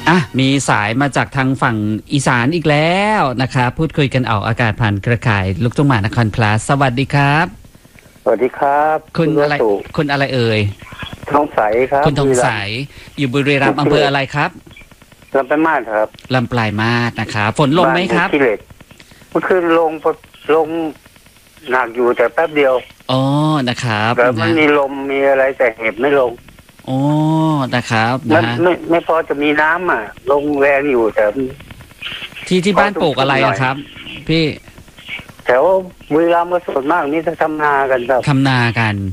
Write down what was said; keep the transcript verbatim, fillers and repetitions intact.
อ่ะมีสายมาจากทางฝั่งอีสานอีกแล้วนะครับพูดคุยกันออกอากาศผ่านเครือข่ายลูกทุ่งหมานครพลัสสวัสดีครับสวัสดีครับคุณอะไรคุณอะไรเอ่ยทองใสครับคุณทองใสอยู่บุรีรัมย์อำเภออะไรครับลำปลายมาศครับลำปลายมาศนะครับฝนลงไหมครับเมื่อคืนลงลงหนักอยู่แต่แป๊บเดียวอ๋อนะครับแต่มันมีลมมีอะไรแต่เห็บไม่ลงอ๋อนะครับนะไม่ไม่พอจะมีน้ำอ่ะลงแรงอยู่แต่ที่ที่บ้านปลูกอะไรอะครับพี่แถวบุรีรัมย์ก็ส่วนมากนี่จะทำนากันครับทำนากัน